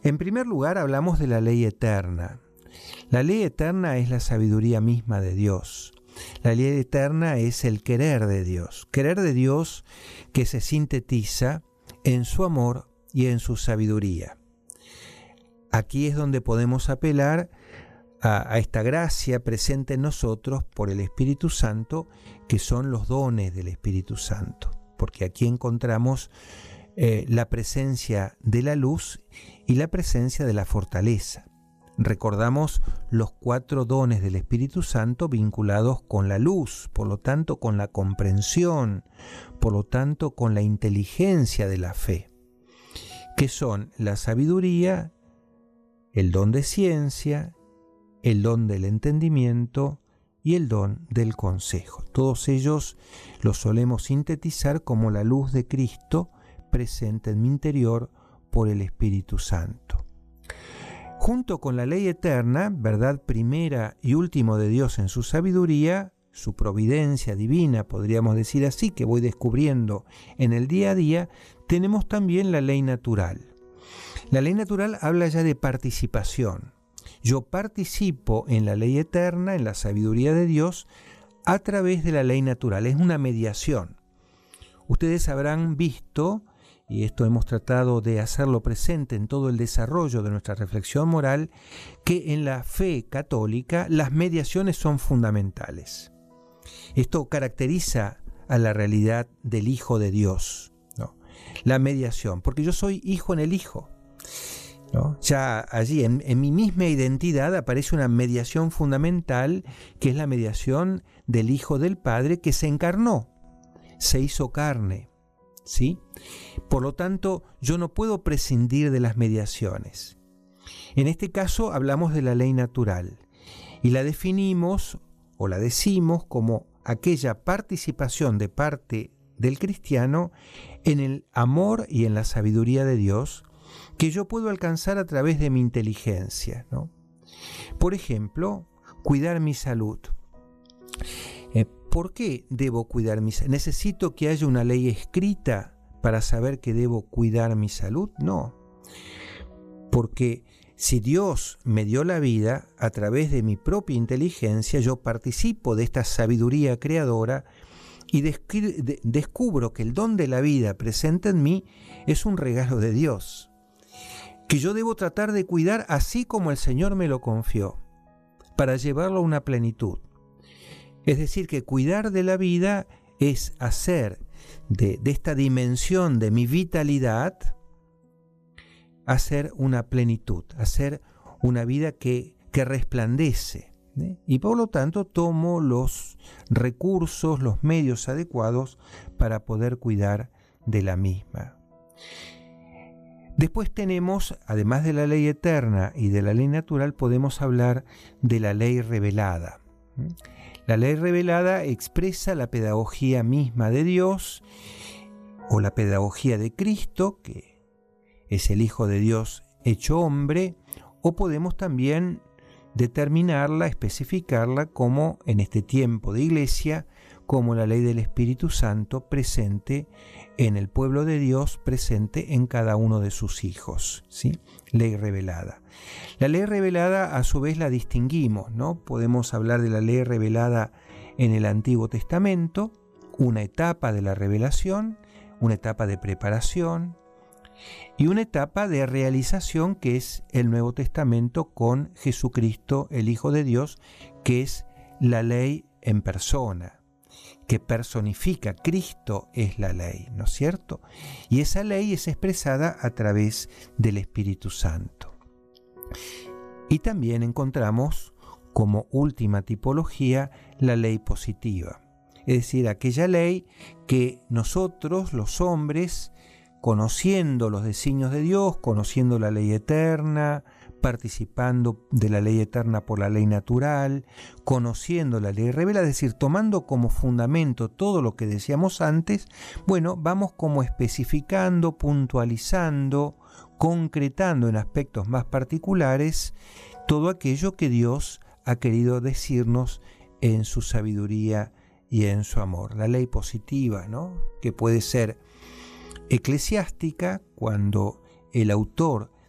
En primer lugar, hablamos de la ley eterna. La ley eterna es la sabiduría misma de Dios. La ley eterna es el querer de Dios que se sintetiza en su amor y en su sabiduría. Aquí es donde podemos apelar a esta gracia presente en nosotros por el Espíritu Santo, que son los dones del Espíritu Santo, porque aquí encontramos la presencia de la luz y la presencia de la fortaleza. Recordamos los 4 dones del Espíritu Santo vinculados con la luz, por lo tanto con la comprensión, por lo tanto con la inteligencia de la fe, que son la sabiduría, el don de ciencia, el don del entendimiento y el don del consejo. Todos ellos los solemos sintetizar como la luz de Cristo presente en mi interior por el Espíritu Santo. Junto con la ley eterna, verdad primera y último de Dios en su sabiduría, su providencia divina, podríamos decir así, que voy descubriendo en el día a día, tenemos también la ley natural. La ley natural habla ya de participación. Yo participo en la ley eterna, en la sabiduría de Dios, a través de la ley natural. Es una mediación. Ustedes habrán visto, y esto hemos tratado de hacerlo presente en todo el desarrollo de nuestra reflexión moral, que en la fe católica las mediaciones son fundamentales. Esto caracteriza a la realidad del Hijo de Dios, ¿no? La mediación, porque yo soy hijo en el Hijo, ¿no? Ya allí, en mi misma identidad, aparece una mediación fundamental, que es la mediación del Hijo del Padre, que se encarnó, se hizo carne, ¿sí? Por lo tanto, yo no puedo prescindir de las mediaciones. En este caso hablamos de la ley natural y la definimos o la decimos como aquella participación de parte del cristiano en el amor y en la sabiduría de Dios que yo puedo alcanzar a través de mi inteligencia, ¿no? Por ejemplo, cuidar mi salud. ¿Por qué debo cuidar mi salud? ¿Necesito que haya una ley escrita para saber que debo cuidar mi salud? No. Porque si Dios me dio la vida, a través de mi propia inteligencia, yo participo de esta sabiduría creadora y descubro que el don de la vida presente en mí es un regalo de Dios, que yo debo tratar de cuidar así como el Señor me lo confió, para llevarlo a una plenitud. Es decir, que cuidar de la vida es hacer de esta dimensión de mi vitalidad, hacer una plenitud, hacer una vida que resplandece, ¿eh? Y por lo tanto tomo los recursos, los medios adecuados para poder cuidar de la misma. Después tenemos, además de la ley eterna y de la ley natural, podemos hablar de la ley revelada. La ley revelada expresa la pedagogía misma de Dios o la pedagogía de Cristo, que es el Hijo de Dios hecho hombre, o podemos también determinarla, especificarla como, en este tiempo de iglesia, como la ley del Espíritu Santo presente en el pueblo de Dios, presente en cada uno de sus hijos, ¿sí? Ley revelada. La ley revelada a su vez la distinguimos, ¿no? Podemos hablar de la ley revelada en el Antiguo Testamento, una etapa de la revelación, una etapa de preparación y una etapa de realización que es el Nuevo Testamento con Jesucristo, el Hijo de Dios, que es la ley en persona, que personifica. Cristo es la ley, ¿no es cierto? Y esa ley es expresada a través del Espíritu Santo. Y también encontramos como última tipología la ley positiva, es decir, aquella ley que nosotros, los hombres, conociendo los designios de Dios, conociendo la ley eterna, participando de la ley eterna por la ley natural, conociendo la ley revelada, es decir, tomando como fundamento todo lo que decíamos antes, bueno, vamos como especificando, puntualizando, concretando en aspectos más particulares todo aquello que Dios ha querido decirnos en su sabiduría y en su amor. La ley positiva, ¿no? Que puede ser eclesiástica, cuando el autor